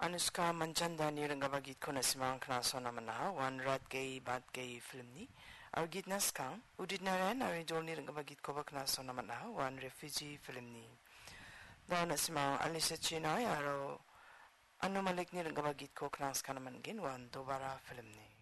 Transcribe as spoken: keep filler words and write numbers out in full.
Anushka Manchanda ni rangaba git ko nasimang knaso naman na one rat gay bad gay film ni ar git na skang udit na ren ar idol ni rangaba git ko ba knaso naman na one refugee film ni daw nasimang Alisa Chinoy aro ano malik ni rangaba git ko knas ka naman gin one dobara film ni